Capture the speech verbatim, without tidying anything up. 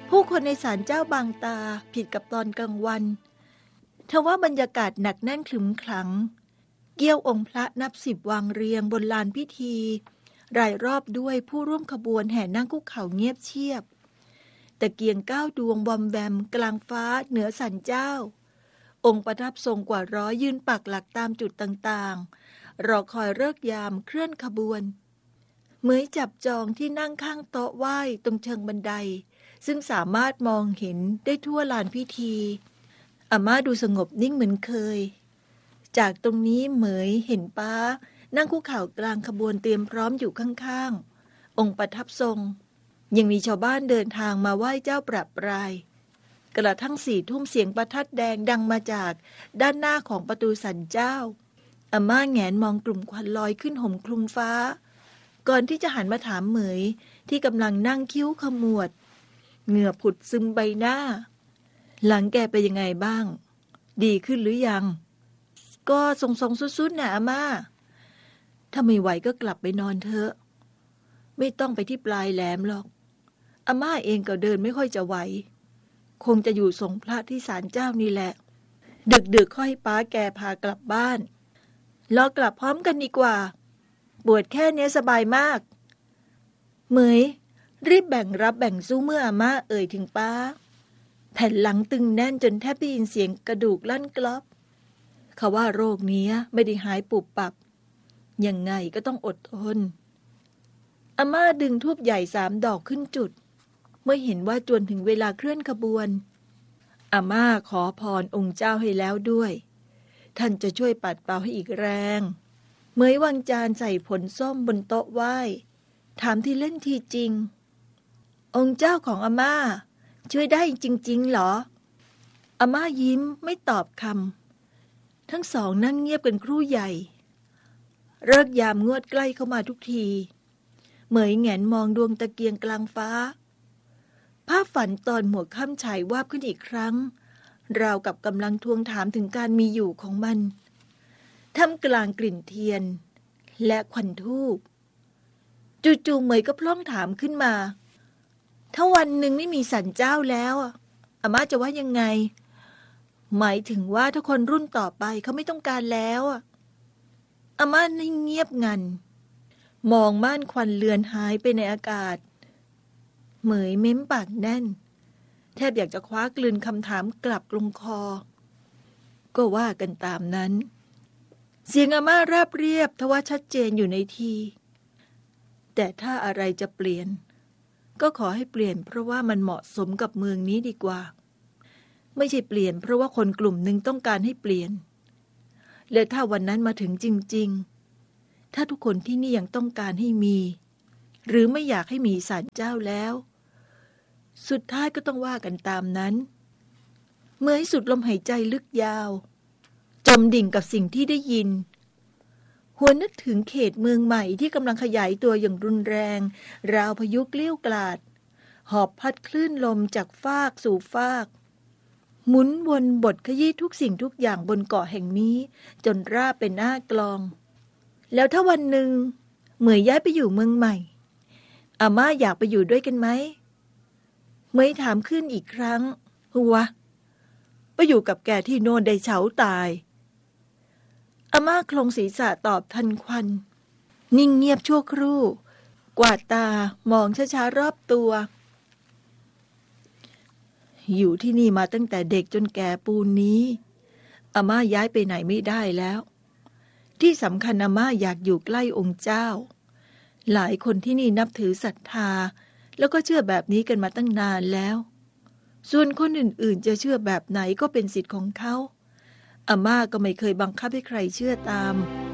ผู้คนในศาลเจ้าบางตาผิดกับตอนกลางวันทว่าบรรยากาศหนักแน่นขรึมขลังเกี้ยวองค์พระนับสิบวางเรียงบนลานพิธีรายรอบด้วยผู้ร่วมขบวนแห่นั่งคุกเข่าเงียบเชียบตะเกียงเก้าดวงบอมแบมกลางฟ้าเหนือศาลเจ้าองค์ประทับทรงกว่าร้อยยืนปักหลักตามจุดต่างๆรอคอยฤกษ์ยามเคลื่อนขบวนเหมยจับจองที่นั่งข้างโต๊ะไหว้ตรงเชิงบันไดซึ่งสามารถมองเห็นได้ทั่วลานพิธีอาม่าดูสงบนิ่งเหมือนเคยจากตรงนี้เหมยเห็นป้านั่งคุกเข่ากลางขบวนเตรียมพร้อมอยู่ข้างๆองค์ประทับทรงยังมีชาวบ้านเดินทางมาไหว้เจ้าประปรายกระทั่งสี่ทุ่มเสียงประทัดแดงดังมาจากด้านหน้าของประตูศาลเจ้าอาม่าแงนมองกลุ่มควันลอยขึ้นห่มคลุมฟ้าก่อนที่จะหันมาถามเหมยที่กำลังนั่งคิ้วขมวดเหงื่อผุดซึมใบหน้าหลังแกไปยังไงบ้างดีขึ้นหรือยังก็ทรงๆสุดๆนะอาม่าถ้าไม่ไหวก็กลับไปนอนเถอะไม่ต้องไปที่ปลายแหลมหรอกอาม่าเองก็เดินไม่ค่อยจะไหวคงจะอยู่ส่งพระที่ศาลเจ้านี่แหละดึกๆค่อยป้าแกพากลับบ้านรอกลับพร้อมกันดีกว่าปวดแค่นี้สบายมากเหมยรีบแบ่งรับแบ่งสู้เมื่ออาม่าเอ่ยถึงป้าแผ่นหลังตึงแน่นจนแทบได้ยินเสียงกระดูกลั่นกรอบเขาว่าโรคนี้ไม่ได้หายปุบปับยังไงก็ต้องอดทนอาม่าดึงธูปใหญ่สามดอกขึ้นจุดเมื่อเห็นว่าจวนถึงเวลาเคลื่อนขบวนอาม่าขอพรองค์เจ้าให้แล้วด้วยท่านจะช่วยปัดเป่าให้อีกแรงเหมยวางจานใส่ผลส้มบนโต๊ะไหว้ถามที่เล่นทีจริงองค์เจ้าของอาม่าช่วยได้จริงๆเหรออาม่ายิ้มไม่ตอบคำทั้งสองนั่งเงียบกันครู่ใหญ่ฤกษ์ยามงวดใกล้เข้ามาทุกทีเหมยแงนมองดวงตะเกียงกลางฟ้าภาพฝันตอนหัวค่ำฉายวาบขึ้นอีกครั้งราวกับกำลังทวงถามถึงการมีอยู่ของมันท่ามกลางกลิ่นเทียนและควันธูปจู่ๆเหมยก็พล่องถามขึ้นมาถ้าวันหนึ่งไม่มีศาลเจ้าแล้วอาม่าจะว่ายังไงหมายถึงว่าถ้าคนรุ่นต่อไปเขาไม่ต้องการแล้วอาม่านิ่งเงียบงันมองม่านควันเลือนหายไปในอากาศเหมยเม้มปากแน่นแทบอยากจะคว้ากลืนคำถามกลับลงคอก็ว่ากันตามนั้นเสียงอาม่าราบเรียบทว่าชัดเจนอยู่ในทีแต่ถ้าอะไรจะเปลี่ยนก็ขอให้เปลี่ยนเพราะว่ามันเหมาะสมกับเมืองนี้ดีกว่าไม่ใช่เปลี่ยนเพราะว่าคนกลุ่มหนึ่งต้องการให้เปลี่ยนและถ้าวันนั้นมาถึงจริงๆถ้าทุกคนที่นี่ยังต้องการให้มีหรือไม่อยากให้มีศาลเจ้าแล้วสุดท้ายก็ต้องว่ากันตามนั้นเมื่อให้สุดลมหายใจลึกยาวจมดิ่งกับสิ่งที่ได้ยินหวนนึกถึงเขตเมืองใหม่ที่กำลังขยายตัวอย่างรุนแรงราวพายุเกลี้ยวกลาดหอบพัดคลื่นลมจากฟากสู่ฟากหมุนวนบทขยี้ทุกสิ่งทุกอย่างบนเกาะแห่งนี้จนราบเป็นหน้ากลองแล้วถ้าวันหนึ่งเหมยย้ายไปอยู่เมืองใหม่อาม่าอยากไปอยู่ด้วยกันไหมเหมยถามขึ้นอีกครั้งหัวไปอยู่กับแกที่โน่นได้เฉาตายอาม่าโครงศีรษะตอบทันควันนิ่งเงียบชั่วครู่กวาดตามองช้าๆรอบตัวอยู่ที่นี่มาตั้งแต่เด็กจนแก่ปูนนี้อาม่าย้ายไปไหนไม่ได้แล้วที่สำคัญอาม่าอยากอยู่ใกล้องค์เจ้าหลายคนที่นี่นับถือศรัทธาแล้วก็เชื่อแบบนี้กันมาตั้งนานแล้วส่วนคนอื่นๆจะเชื่อแบบไหนก็เป็นสิทธิ์ของเขาอาม่าก็ไม่เคยบังคับให้ใครเชื่อตาม